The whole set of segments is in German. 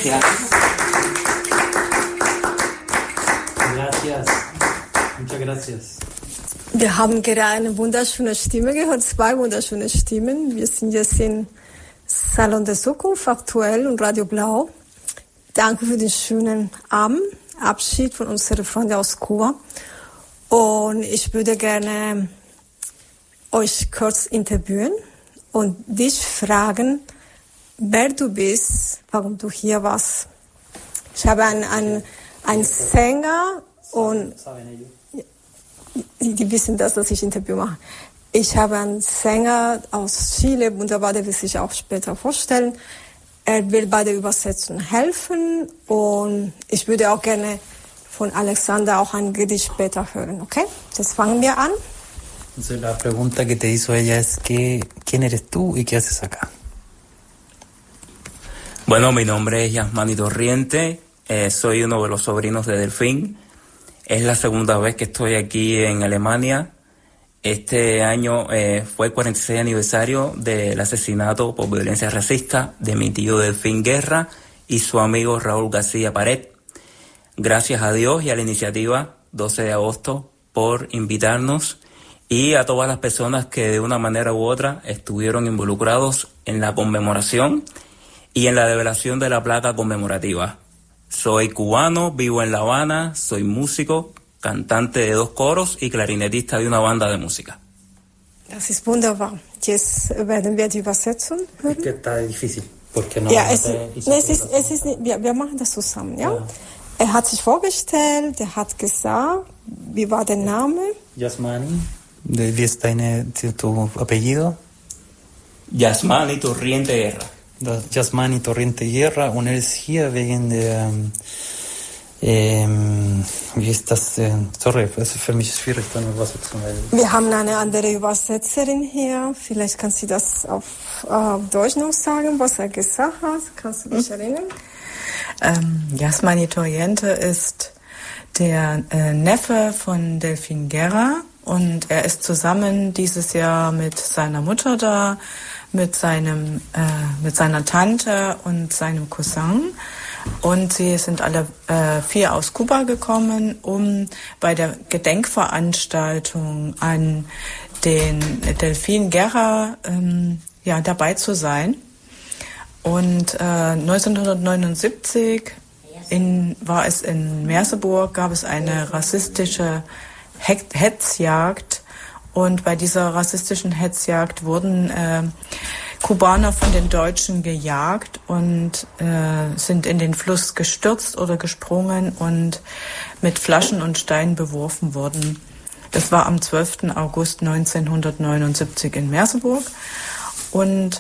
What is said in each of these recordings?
Gracias. Gracias. Muchas gracias. Wir haben gerade eine wunderschöne Stimme gehört, 2 wunderschöne Stimmen. Wir sind jetzt im Salon der Zukunft aktuell und Radio Blau. Danke für den schönen Abschied von unseren Freunden aus Kuba. Und ich würde gerne euch kurz interviewen und dich fragen, wer du bist, warum du hier warst. Ich habe einen Sänger und die wissen das, dass ich Interview mache. Ich habe einen Sänger aus Chile, wunderbar, der will sich auch später vorstellen. Er will bei der Übersetzung helfen und ich würde auch gerne von Alexander auch ein Gedicht später hören, ¿okay? Jetzt fangen wir an. Entonces la pregunta que te hizo ella es ¿quién eres tú y qué haces acá? Bueno, mi nombre es Yasmani Torriente, soy uno de los sobrinos de Delfín. Es la segunda vez que estoy aquí en Alemania. Este año fue el 46 aniversario del asesinato por violencia racista de mi tío Delfín Guerra y su amigo Raúl García Pared. Gracias a Dios y a la iniciativa 12 de agosto por invitarnos y a todas las personas que de una manera u otra estuvieron involucrados en la conmemoración y en la develación de la placa conmemorativa. Soy cubano, vivo en La Habana, soy músico, cantante de 2 coros y clarinetista de una banda de música. Das ist wunderbar. Jetzt werden wir die Übersetzung hören. Es que está difícil, porque no. Ja, wir machen das zusammen, ja? Er hat sich vorgestellt, er hat gesagt, wie war der Name? Yasmani, wie ist tu apellido? Yasmani Torriente Guerra. Yasmani Torriente Guerra und er ist hier wegen der, wie ist das, sorry, es ist für mich schwierig, dann Übersetzung. Wir haben eine andere Übersetzerin hier, vielleicht kann sie das auf Deutsch noch sagen, was er gesagt hat, kannst du dich erinnern? Yasmani Torriente ist der Neffe von Delfín Guerra und er ist zusammen dieses Jahr mit seiner Mutter da, mit seiner Tante und seinem Cousin. Und sie sind alle 4 aus Kuba gekommen, um bei der Gedenkveranstaltung an den Delfín Guerra dabei zu sein. Und 1979 war es in Merseburg, gab es eine rassistische Hetzjagd. Und bei dieser rassistischen Hetzjagd wurden Kubaner von den Deutschen gejagt und sind in den Fluss gestürzt oder gesprungen und mit Flaschen und Steinen beworfen worden. Das war am 12. August 1979 in Merseburg. Und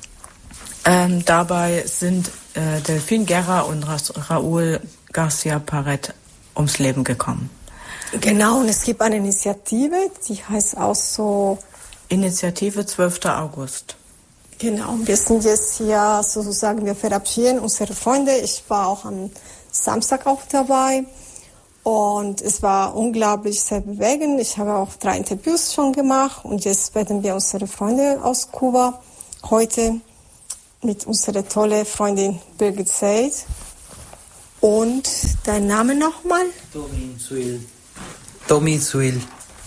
dabei sind Delfín Guerra und Raúl García Pared ums Leben gekommen. Genau, und es gibt eine Initiative, die heißt auch so... Initiative 12. August. Genau, wir sind jetzt hier sozusagen, wir verabschieden unsere Freunde. Ich war auch am Samstag auch dabei und es war unglaublich sehr bewegend. Ich habe auch 3 Interviews schon gemacht und jetzt werden wir unsere Freunde aus Kuba heute mit unserer tollen Freundin Birgit Seid. Und dein Name nochmal? Tommy Suil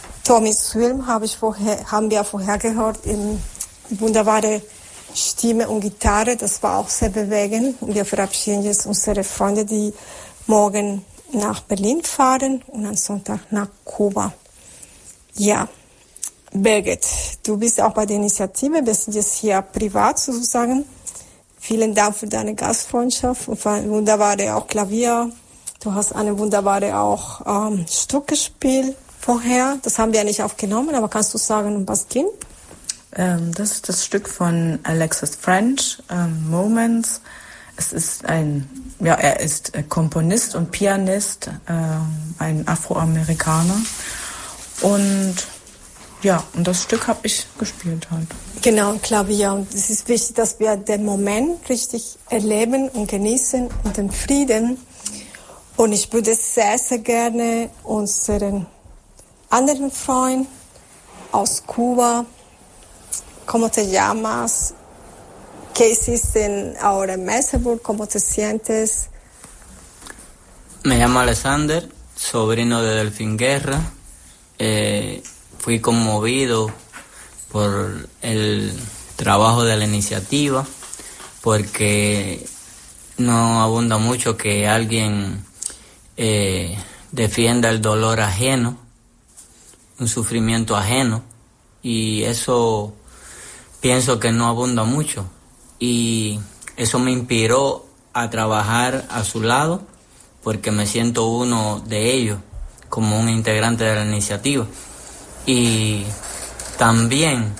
haben wir vorher gehört, in wunderbare Stimme und Gitarre, das war auch sehr bewegend. Und wir verabschieden jetzt unsere Freunde, die morgen nach Berlin fahren und am Sonntag nach Kuba. Ja, Birgit, du bist auch bei der Initiative, wir sind jetzt hier privat sozusagen. Vielen Dank für deine Gastfreundschaft und für ein wunderbare auch Klavier. Du hast eine wunderbare auch Stück gespielt vorher. Das haben wir nicht aufgenommen, aber kannst du sagen, um was ging? Das ist das Stück von Alexis French, Moments. Es ist er ist Komponist und Pianist, ein Afroamerikaner. Und das Stück habe ich gespielt halt. Genau, Klavier. Und es ist wichtig, dass wir den Moment richtig erleben und genießen und den Frieden. Und ich würde sehr, sehr gerne unseren anderen Freund aus Kuba, ¿cómo te llamas? ¿Qué hiciste ahora en Merseburg? ¿Cómo te sientes? Me llamo Alexander, sobrino de Delfín Guerra. Fui conmovido por el trabajo de la iniciativa, porque no abunda mucho que alguien defienda el dolor ajeno, un sufrimiento ajeno, y eso pienso que no abunda mucho, y eso me inspiró a trabajar a su lado, porque me siento uno de ellos, como un integrante de la iniciativa. Y también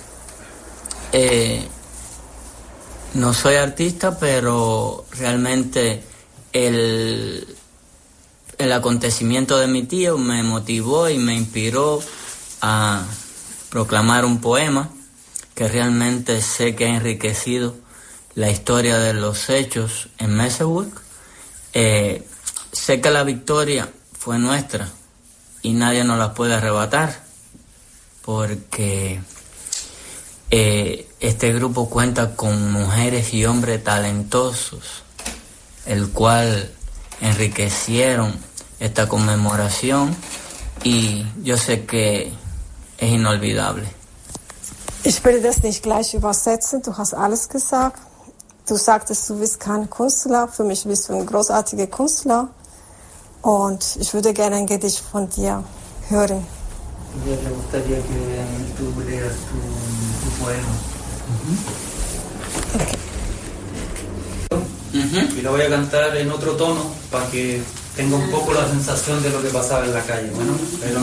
no soy artista, pero realmente el acontecimiento de mi tío me motivó y me inspiró a proclamar un poema que realmente sé que ha enriquecido la historia de los hechos en Merseburg. Sé que la victoria fue nuestra y nadie nos la puede arrebatar, porque este grupo cuenta con mujeres y hombres talentosos, el cual enriquecieron esta conmemoración, y yo sé que es inolvidable. Ich will das nicht gleich übersetzen, du hast alles gesagt. Du sagtest, du bist kein Künstler, für mich bist du ein großartiger Künstler, und ich würde gerne ein Gedicht von dir hören. Me gustaría que tú leas tu poema. Okay. Y lo voy a cantar en otro tono para que tenga un poco la sensación de lo que pasaba en la calle. Bueno, pero